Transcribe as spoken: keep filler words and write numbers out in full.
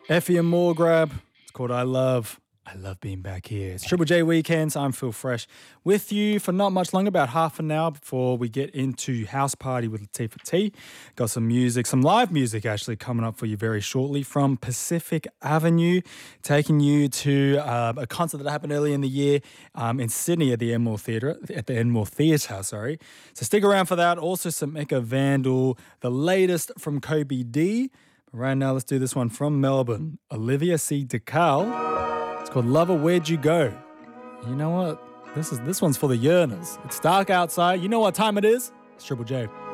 Effie and More grab. It's called I Love. I love being back here. It's Triple J Weekends. I'm Phil Fresh with you for not much longer, about half an hour before we get into House Party with Latifah T. Got some music, some live music actually coming up for you very shortly from Pacific Avenue, taking you to uh, a concert that happened early in the year um, in Sydney at the Enmore Theatre, at the Enmore Theatre, sorry. So stick around for that. Also some Echo Vandal, the latest from Kobe D. But right now, let's do this one from Melbourne. Olivia C. DeCal. It's called Lover, Where'd You Go? You know what? This is this one's for the yearners. It's dark outside. You know what time it is? It's Triple J.